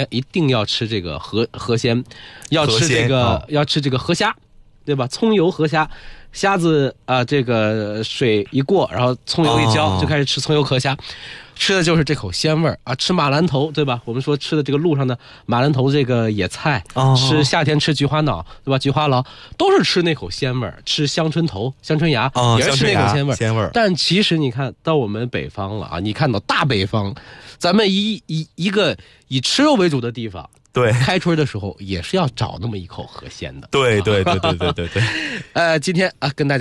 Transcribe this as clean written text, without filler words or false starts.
天一定要吃这个河鲜，要吃这个河虾，对吧？葱油河虾，虾子这个水一过，然后葱油一浇，就开始吃葱油河虾。吃的就是这口鲜味儿啊！吃马兰头，对吧？我们说吃的这个路上的马兰头，这个野菜，吃夏天吃菊花脑，对吧？菊花劳都是吃那口鲜味儿，吃香椿头、香椿芽，也是吃那口鲜味儿。但其实你看到我们北方了啊，你看到大北方，咱们一个以吃肉为主的地方， 对， 开春的时候也是要找那么一口河鲜的。 对。 今天跟大家